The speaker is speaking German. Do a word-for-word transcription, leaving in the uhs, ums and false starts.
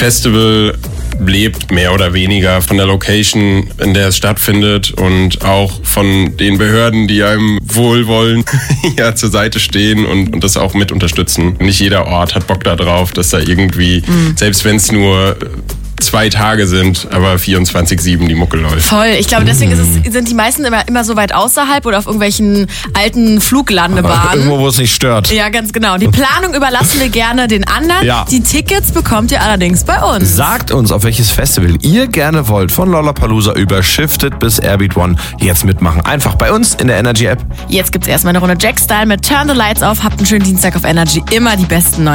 Festival lebt mehr oder weniger von der Location, in der es stattfindet und auch von den Behörden, die einem wohlwollend ja, zur Seite stehen und, und das auch mit unterstützen. Nicht jeder Ort hat Bock da drauf, dass da irgendwie, mhm. selbst wenn es nur zwei Tage sind, aber vierundzwanzig sieben die Mucke läuft. Voll. Ich glaube, deswegen ist es, sind die meisten immer, immer so weit außerhalb oder auf irgendwelchen alten Fluglandebahnen. Irgendwo, wo es nicht stört. Ja, ganz genau. Die Planung überlassen wir gerne den anderen. Ja. Die Tickets bekommt ihr allerdings bei uns. Sagt uns, auf welches Festival ihr gerne wollt. Von Lollapalooza über Shifted bis Airbeat One. Jetzt mitmachen. Einfach bei uns in der Energy App. Jetzt gibt's erstmal eine Runde Jack-Style mit Turn the Lights Off. Habt einen schönen Dienstag auf Energy. Immer die besten neuen